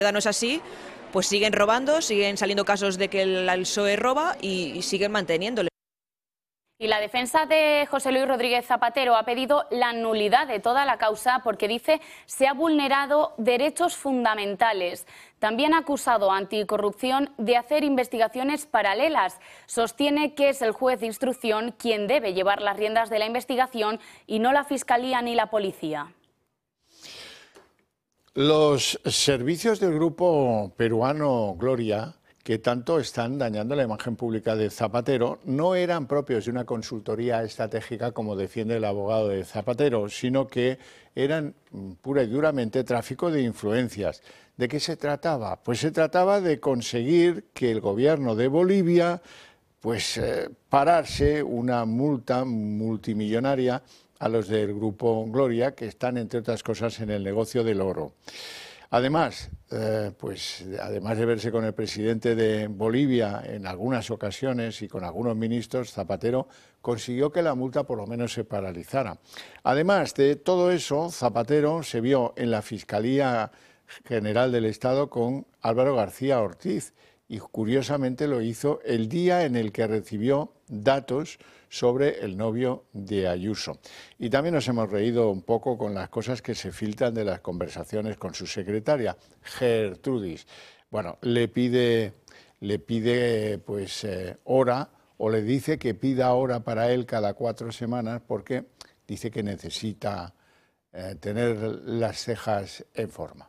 No es así, pues siguen robando, siguen saliendo casos de que el PSOE roba y siguen manteniéndole. Y la defensa de José Luis Rodríguez Zapatero ha pedido la nulidad de toda la causa porque dice se ha vulnerado derechos fundamentales. También ha acusado a Anticorrupción de hacer investigaciones paralelas. Sostiene que es el juez de instrucción quien debe llevar las riendas de la investigación y no la Fiscalía ni la Policía. Los servicios del grupo peruano Gloria, que tanto están dañando la imagen pública de Zapatero, no eran propios de una consultoría estratégica como defiende el abogado de Zapatero, sino que eran pura y duramente tráfico de influencias. ¿De qué se trataba? Pues se trataba de conseguir que el gobierno de Bolivia parase una multa multimillonaria a los del grupo Gloria, que están, entre otras cosas, en el negocio del oro. Además, además de verse con el presidente de Bolivia en algunas ocasiones y con algunos ministros, Zapatero consiguió que la multa por lo menos se paralizara. Además de todo eso, Zapatero se vio en la Fiscalía General del Estado con Álvaro García Ortiz y curiosamente lo hizo el día en el que recibió datos sobre el novio de Ayuso. Y también nos hemos reído un poco con las cosas que se filtran de las conversaciones con su secretaria, Gertrudis. Bueno, le pide hora, o le dice que pida hora para él cada 4 semanas porque dice que necesita tener las cejas en forma.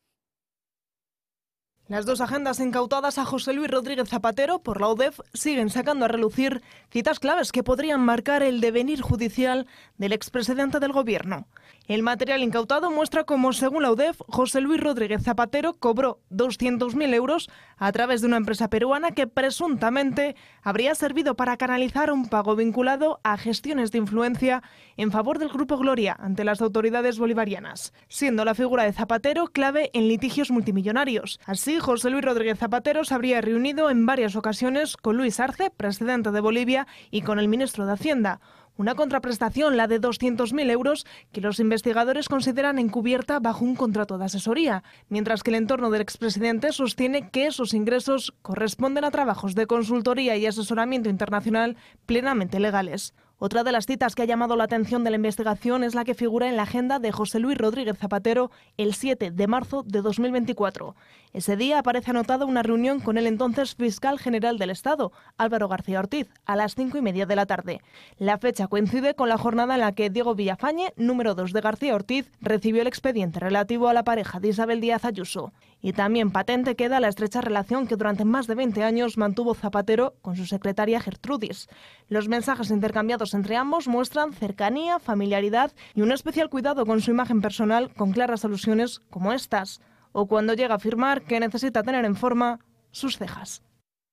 Las dos agendas incautadas a José Luis Rodríguez Zapatero por la UDEF siguen sacando a relucir citas claves que podrían marcar el devenir judicial del expresidente del Gobierno. El material incautado muestra cómo, según la UDEF, José Luis Rodríguez Zapatero cobró 200.000 euros a través de una empresa peruana que presuntamente habría servido para canalizar un pago vinculado a gestiones de influencia en favor del Grupo Gloria ante las autoridades bolivarianas, siendo la figura de Zapatero clave en litigios multimillonarios. Así, José Luis Rodríguez Zapatero se habría reunido en varias ocasiones con Luis Arce, presidente de Bolivia, y con el ministro de Hacienda. Una contraprestación, la de 200.000 euros, que los investigadores consideran encubierta bajo un contrato de asesoría, mientras que el entorno del expresidente sostiene que esos ingresos corresponden a trabajos de consultoría y asesoramiento internacional plenamente legales. Otra de las citas que ha llamado la atención de la investigación es la que figura en la agenda de José Luis Rodríguez Zapatero el 7 de marzo de 2024. Ese día aparece anotada una reunión con el entonces fiscal general del Estado, Álvaro García Ortiz, a las 5:30 de la tarde. La fecha coincide con la jornada en la que Diego Villafañe, número 2 de García Ortiz, recibió el expediente relativo a la pareja de Isabel Díaz Ayuso. Y también patente queda la estrecha relación que durante más de 20 años mantuvo Zapatero con su secretaria Gertrudis. Los mensajes intercambiados entre ambos muestran cercanía, familiaridad y un especial cuidado con su imagen personal, con claras alusiones como estas, o cuando llega a afirmar que necesita tener en forma sus cejas.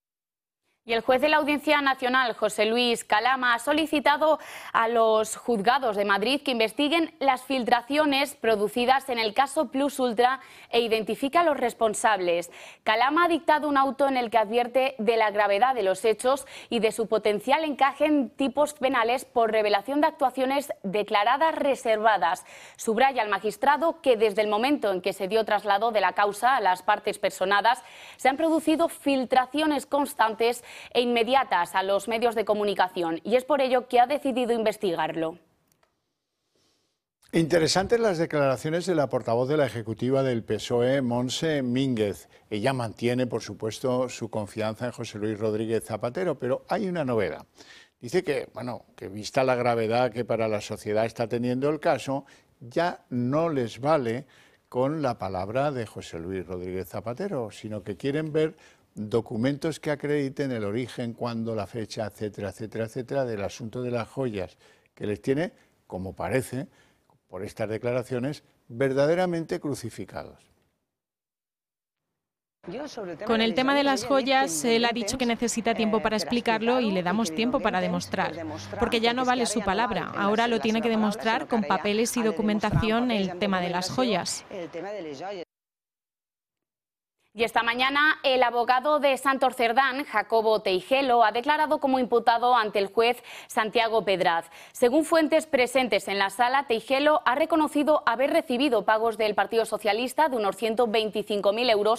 Y el juez de la Audiencia Nacional, José Luis Calama, ha solicitado a los juzgados de Madrid que investiguen las filtraciones producidas en el caso Plus Ultra e identifique a los responsables. Calama ha dictado un auto en el que advierte de la gravedad de los hechos y de su potencial encaje en tipos penales por revelación de actuaciones declaradas reservadas. Subraya el magistrado que desde el momento en que se dio traslado de la causa a las partes personadas se han producido filtraciones constantes e inmediatas a los medios de comunicación y es por ello que ha decidido investigarlo. Interesantes las declaraciones de la portavoz de la Ejecutiva del PSOE, Montse Mínguez. Ella mantiene, por supuesto, su confianza en José Luis Rodríguez Zapatero, pero hay una novedad. Dice que vista la gravedad que para la sociedad está teniendo el caso, ya no les vale con la palabra de José Luis Rodríguez Zapatero, sino que quieren ver documentos que acrediten el origen, cuándo, la fecha, etcétera, etcétera, etcétera, del asunto de las joyas, que les tiene, como parece, por estas declaraciones, verdaderamente crucificados. Con el tema de las joyas, él ha dicho que necesita tiempo para explicarlo y le damos tiempo para demostrar, porque ya no vale su palabra, ahora lo tiene que demostrar con papeles y documentación el tema de las joyas. Y esta mañana el abogado de Santos Cerdán, Jacobo Teijelo, ha declarado como imputado ante el juez Santiago Pedraz. Según fuentes presentes en la sala, Teijelo ha reconocido haber recibido pagos del Partido Socialista de unos 125.000 euros